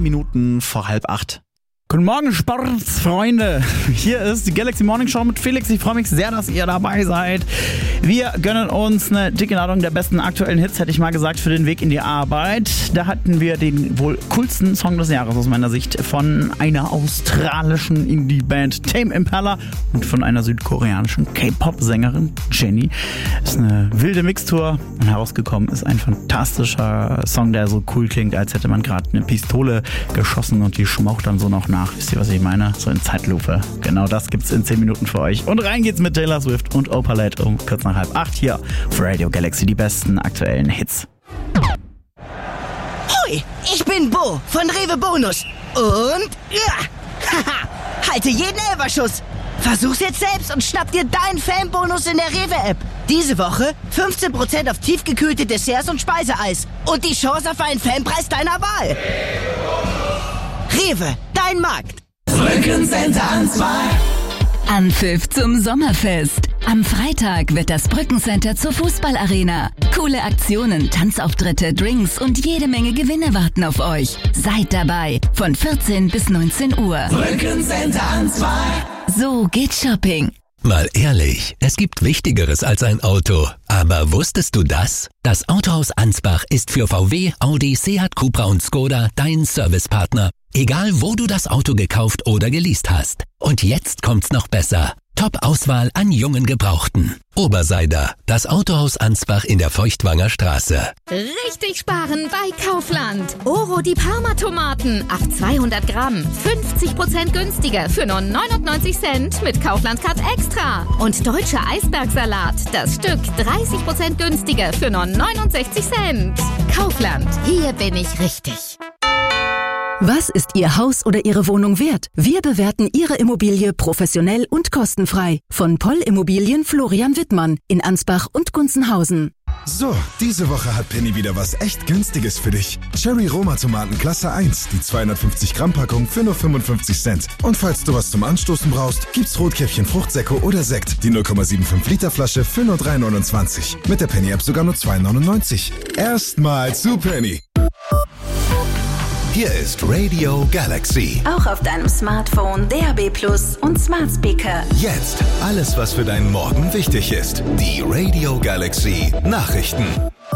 Minuten vor 7:30. Guten Morgen, Sportsfreunde. Hier ist die Galaxy Morning Show mit Felix. Ich freue mich sehr, dass ihr dabei seid. Wir gönnen uns eine dicke Ladung der besten aktuellen Hits, hätte ich mal gesagt, für den Weg in die Arbeit. Da hatten wir den wohl coolsten Song des Jahres aus meiner Sicht von einer australischen Indie-Band Tame Impala und von einer südkoreanischen K-Pop-Sängerin Jennie. Das ist eine wilde Mixtur und herausgekommen ist ein fantastischer Song, der so cool klingt, als hätte man gerade eine Pistole geschossen und die schmaucht dann so noch nach. Wisst ihr, was ich meine? So in Zeitlupe. Genau das gibt's in 10 Minuten für euch. Und rein geht's mit Taylor Swift und Opalette um kurz nach 7:30 hier auf Radio Galaxy. Die besten aktuellen Hits. Hoi, ich bin Bo von Rewe Bonus. Und haha, halte jeden Elferschuss. Versuch's jetzt selbst und schnapp dir deinen Fanbonus in der Rewe-App. Diese Woche 15% auf tiefgekühlte Desserts und Speiseeis. Und die Chance auf einen Fanpreis deiner Wahl. Rewe, dein Markt. Brückencenter Ansbach. Anpfiff zum Sommerfest. Am Freitag wird das Brückencenter zur Fußballarena. Coole Aktionen, Tanzauftritte, Drinks und jede Menge Gewinne warten auf euch. Seid dabei von 14 bis 19 Uhr. Brückencenter Ansbach. So geht Shopping. Mal ehrlich, es gibt Wichtigeres als ein Auto. Aber wusstest du das? Das Autohaus Ansbach ist für VW, Audi, Seat, Cupra und Skoda dein Servicepartner. Egal, wo du das Auto gekauft oder geleast hast. Und jetzt kommt's noch besser. Top-Auswahl an jungen Gebrauchten. Oberseider, das Autohaus Ansbach in der Feuchtwanger Straße. Richtig sparen bei Kaufland. Oro die Parma-Tomaten auf 200 Gramm. 50% günstiger für nur 99 Cent mit Kaufland Card Extra. Und deutscher Eisbergsalat, das Stück 30% günstiger für nur 69 Cent. Kaufland, hier bin ich richtig. Was ist Ihr Haus oder Ihre Wohnung wert? Wir bewerten Ihre Immobilie professionell und kostenfrei. Von Poll Immobilien Florian Wittmann in Ansbach und Gunzenhausen. So, diese Woche hat Penny wieder was echt Günstiges für dich. Cherry Roma Tomaten Klasse 1, die 250 Gramm Packung für nur 55 Cent. Und falls du was zum Anstoßen brauchst, gibt's Rotkäppchen Fruchtsäcke oder Sekt, die 0,75 Liter Flasche für nur 3,29. Mit der Penny App sogar nur 2,99. Erstmal zu Penny. Hier ist Radio Galaxy. Auch auf deinem Smartphone, DAB+ und Smart Speaker. Jetzt alles, was für deinen Morgen wichtig ist. Die Radio Galaxy Nachrichten.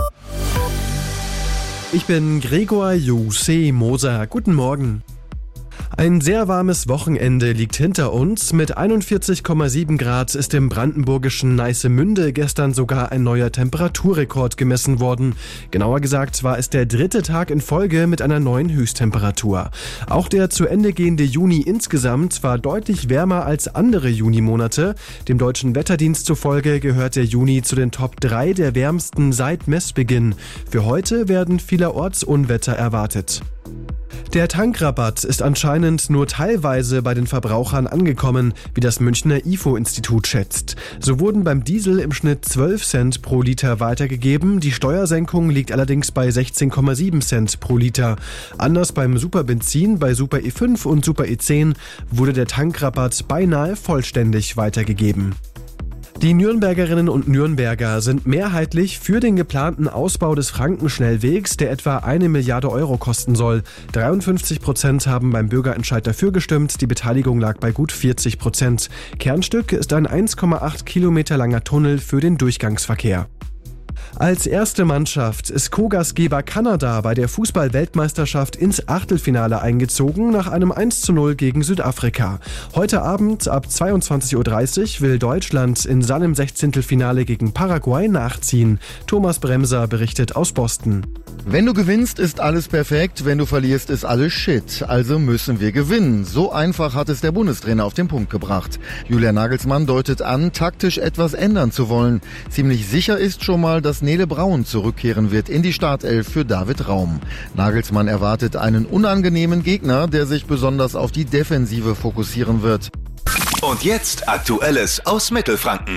Ich bin Gregor Jose Moser. Guten Morgen. Ein sehr warmes Wochenende liegt hinter uns. Mit 41,7 Grad ist im brandenburgischen Neissemünde gestern sogar ein neuer Temperaturrekord gemessen worden. Genauer gesagt war es der 3. Tag in Folge mit einer neuen Höchsttemperatur. Auch der zu Ende gehende Juni insgesamt war deutlich wärmer als andere Junimonate. Dem Deutschen Wetterdienst zufolge gehört der Juni zu den Top 3 der wärmsten seit Messbeginn. Für heute werden vielerorts Unwetter erwartet. Der Tankrabatt ist anscheinend nur teilweise bei den Verbrauchern angekommen, wie das Münchner IFO-Institut schätzt. So wurden beim Diesel im Schnitt 12 Cent pro Liter weitergegeben, die Steuersenkung liegt allerdings bei 16,7 Cent pro Liter. Anders beim Superbenzin, bei Super E5 und Super E10 wurde der Tankrabatt beinahe vollständig weitergegeben. Die Nürnbergerinnen und Nürnberger sind mehrheitlich für den geplanten Ausbau des Frankenschnellwegs, der etwa 1 Milliarde Euro kosten soll. 53% haben beim Bürgerentscheid dafür gestimmt, die Beteiligung lag bei gut 40%. Kernstück ist ein 1,8 Kilometer langer Tunnel für den Durchgangsverkehr. Als erste Mannschaft ist Co-Gastgeber Kanada bei der Fußball-Weltmeisterschaft ins Achtelfinale eingezogen nach einem 1:0 gegen Südafrika. Heute Abend ab 22:30 Uhr will Deutschland in seinem 16. gegen Paraguay nachziehen. Thomas Bremser berichtet aus Boston. Wenn du gewinnst, ist alles perfekt, wenn du verlierst, ist alles Shit. Also müssen wir gewinnen. So einfach hat es der Bundestrainer auf den Punkt gebracht. Julian Nagelsmann deutet an, taktisch etwas ändern zu wollen. Ziemlich sicher ist schon mal, dass Nele Braun zurückkehren wird in die Startelf für David Raum. Nagelsmann erwartet einen unangenehmen Gegner, der sich besonders auf die Defensive fokussieren wird. Und jetzt Aktuelles aus Mittelfranken.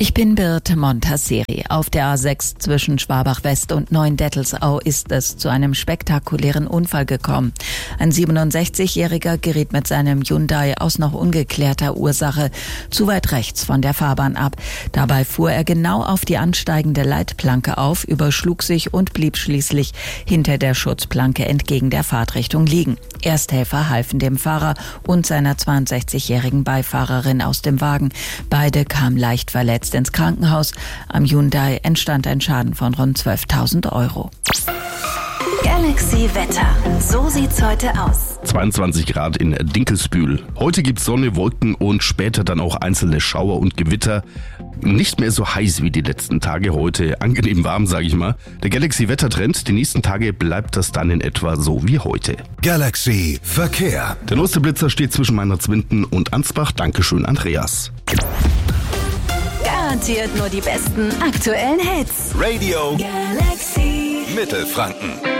Ich bin Birte Montasseri. Auf der A6 zwischen Schwabach-West und Neuendettelsau ist es zu einem spektakulären Unfall gekommen. Ein 67-Jähriger geriet mit seinem Hyundai aus noch ungeklärter Ursache zu weit rechts von der Fahrbahn ab. Dabei fuhr er genau auf die ansteigende Leitplanke auf, überschlug sich und blieb schließlich hinter der Schutzplanke entgegen der Fahrtrichtung liegen. Ersthelfer halfen dem Fahrer und seiner 62-jährigen Beifahrerin aus dem Wagen. Beide kamen leicht verletzt ins Krankenhaus. Am Hyundai entstand ein Schaden von rund 12.000 €. Galaxy Wetter. So sieht's heute aus. 22 Grad in Dinkelsbühl. Heute gibt's Sonne, Wolken und später dann auch einzelne Schauer und Gewitter. Nicht mehr so heiß wie die letzten Tage. Heute angenehm warm, sage ich mal. Der Galaxy-Wettertrend, die nächsten Tage bleibt das dann in etwa so wie heute. Galaxy Verkehr. Der neueste Blitzer steht zwischen Meinerzwinden und Ansbach. Dankeschön, Andreas. Garantiert nur die besten aktuellen Hits. Radio Galaxy Mittelfranken.